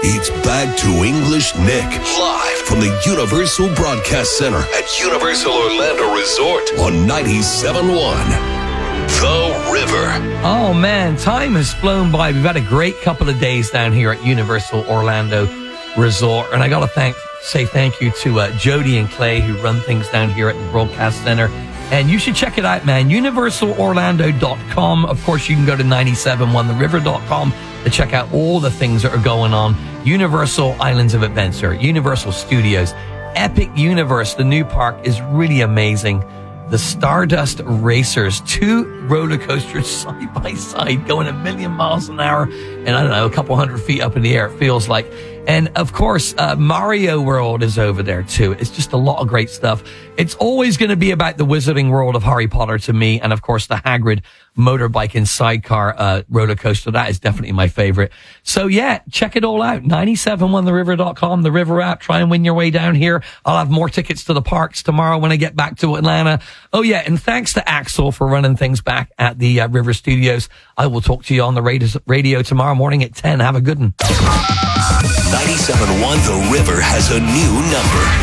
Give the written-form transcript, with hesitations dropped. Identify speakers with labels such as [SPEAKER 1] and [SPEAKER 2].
[SPEAKER 1] It's back to English Nick, live from the Universal Broadcast Center at Universal Orlando Resort on 97.1. The River.
[SPEAKER 2] Oh man, time has flown by. We've had a great couple of days down here at Universal Orlando Resort, and I got to say thank you to Jody and Clay, who run things down here at the Broadcast Center. And you should check it out, man. UniversalOrlando.com. Of course, you can go to 971theriver.com to check out all the things that are going on. Universal Islands of Adventure, Universal Studios, Epic Universe, the new park is really amazing. The Stardust Racers, 2 roller coasters side by side going 1,000,000 miles an hour and I don't know, a couple 100 feet up in the air, it feels like. And of course, Mario World is over there too. It's just a lot of great stuff. It's always going to be about the Wizarding World of Harry Potter to me. And of course, the Hagrid motorbike and sidecar roller coaster. That is definitely my favorite. So yeah, check it all out. 971theriver.com, the River app. Try and win your way down here. I'll have more tickets to the parks tomorrow when I get back to Atlanta. Oh yeah, and thanks to Axel for running things back at the River Studios. I will talk to you on the radio tomorrow morning at 10. Have a good one.
[SPEAKER 1] 97.1 The River has a new number.